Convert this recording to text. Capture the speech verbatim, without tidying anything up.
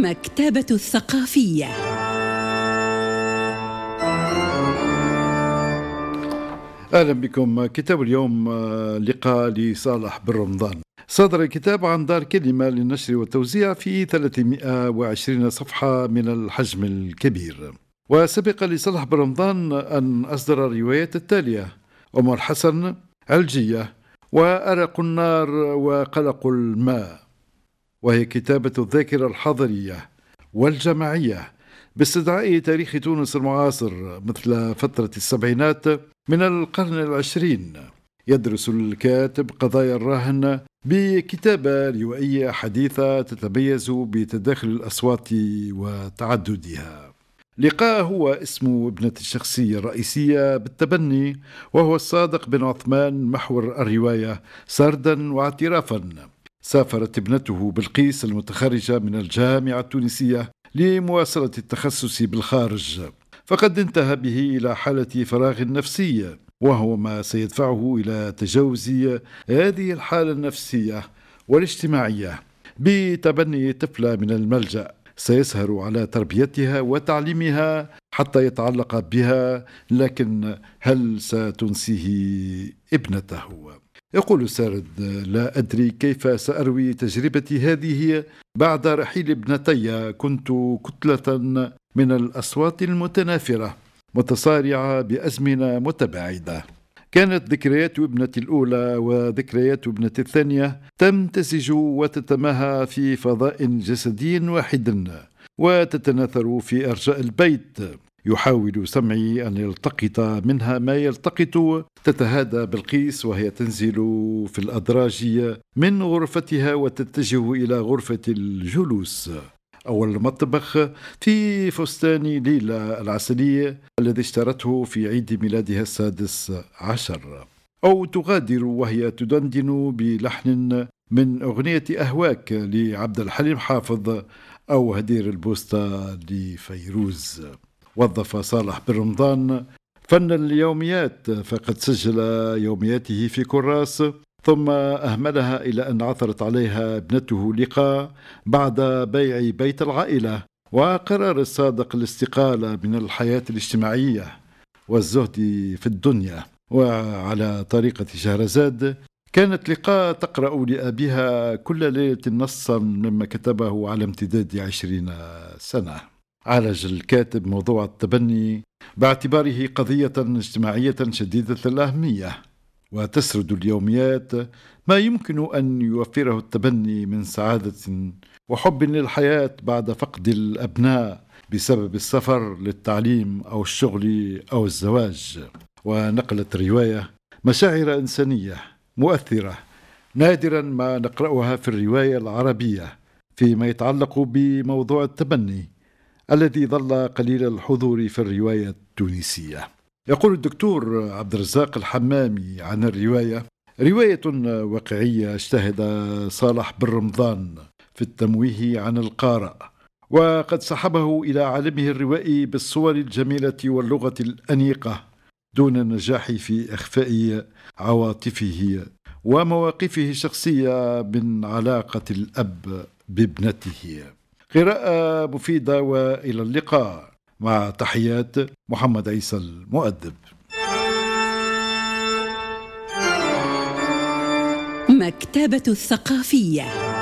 مكتبة الثقافية. أهلا بكم. كتاب اليوم لقاء لصالح بن رمضان. صدر الكتاب عن دار كلمة للنشر والتوزيع في ثلاثمائة وعشرين صفحة من الحجم الكبير. وسبق لصالح بن رمضان أن أصدر الروايات التالية: أم الحسن، علجية، وأرق النار، وقلق الماء، وهي كتابة الذاكرة الحضرية والجماعية باستدعاء تاريخ تونس المعاصر مثل فترة السبعينات من القرن العشرين. يدرس الكاتب قضايا الراهن بكتابة روائية حديثة تتميز بتداخل الأصوات وتعددها. لقاء هو اسم ابنة الشخصية الرئيسية بالتبني، وهو الصادق بن عثمان محور الرواية سردا واعترافا. سافرت ابنته بلقيس المتخرجة من الجامعة التونسية لمواصلة التخصص بالخارج، فقد انتهى به إلى حالة فراغ نفسي، وهو ما سيدفعه إلى تجاوز هذه الحالة النفسية والاجتماعية بتبني طفلة من الملجأ سيسهر على تربيتها وتعليمها حتى يتعلق بها، لكن هل ستنسيه ابنته؟ يقول السارد: لا أدري كيف سأروي تجربتي هذه بعد رحيل ابنتي. كنت كتلة من الأصوات المتنافرة متصارعة بأزمنة متباعدة. كانت ذكريات ابنتي الأولى وذكريات ابنتي الثانية تمتزج وتتماهى في فضاء جسدي واحد وتتناثر في أرجاء البيت. يحاول سمعي أن يلتقط منها ما يلتقط. تتهادى بلقيس وهي تنزل في الأدراج من غرفتها وتتجه إلى غرفة الجلوس أو المطبخ في فستان ليلى العسلية الذي اشترته في عيد ميلادها السادس عشر. أو تغادر وهي تدندن بلحن من أغنية أهواك لعبد الحليم حافظ أو هدير البوسطة لفيروز. وظف صالح بن رمضان فن اليوميات، فقد سجل يومياته في كراس ثم أهملها إلى أن عثرت عليها ابنته لقاء بعد بيع بيت العائلة وقرار الصادق الاستقالة من الحياة الاجتماعية والزهد في الدنيا. وعلى طريقة شهرزاد كانت لقاء تقرأ لأبيها كل ليلة نصا مما كتبه على امتداد عشرين سنة. عالج الكاتب موضوع التبني باعتباره قضية اجتماعية شديدة الأهمية، وتسرد اليوميات ما يمكن أن يوفره التبني من سعادة وحب للحياة بعد فقد الأبناء بسبب السفر للتعليم أو الشغل أو الزواج. ونقلت الرواية مشاعر إنسانية مؤثرة نادرا ما نقرأها في الرواية العربية فيما يتعلق بموضوع التبني الذي ظل قليل الحضور في الرواية التونسية. يقول الدكتور عبد الرزاق الحمامي عن الرواية: رواية واقعية اجتهد صالح بن رمضان في التمويه عن القارئ، وقد سحبه إلى عالمه الروائي بالصور الجميلة واللغة الأنيقة دون النجاح في إخفاء عواطفه ومواقفه الشخصية من علاقة الأب بابنته. قراءة مفيدة وإلى اللقاء. مع تحيات محمد عيسى المؤدب. مكتبة الثقافية.